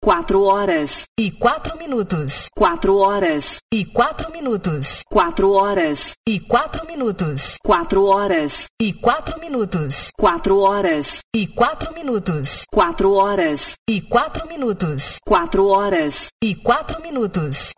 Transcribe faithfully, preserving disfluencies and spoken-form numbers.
quatro horas e quatro minutos, quatro horas e quatro minutos, quatro horas e quatro minutos, quatro horas e quatro minutos, quatro horas e quatro minutos, quatro horas e quatro minutos, quatro horas e quatro minutos.